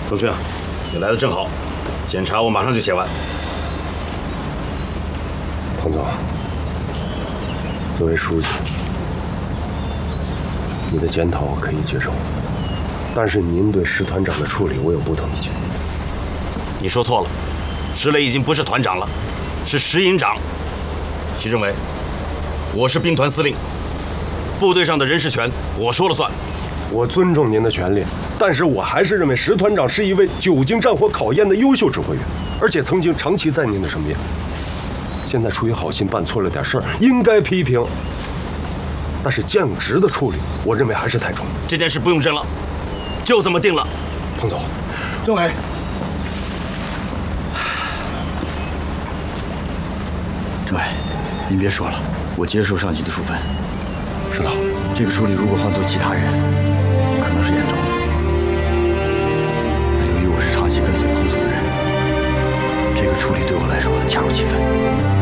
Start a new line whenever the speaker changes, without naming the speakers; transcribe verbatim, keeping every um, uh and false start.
周迅，你来的正好，检查我马上就写完。
彭总，作为书记，你的检讨我可以接受，但是您对石团长的处理我有不同意见。
你说错了，石磊已经不是团长了，是石营长。习政委，我是兵团司令，部队上的人事权我说了算。
我尊重您的权利，但是我还是认为石团长是一位久经战火考验的优秀指挥员，而且曾经长期在您的身边。现在出于好心办错了点事儿，应该批评，但是降职的处理，我认为还是太冲。
这件事不用争了，就这么定了。
彭总，
政委，
政委，您别说了，我接受上级的处分。
知道，
这个处理如果换做其他人，可能是严重的。但由于我是长期跟随彭总的人，这个处理对我来说恰如其分。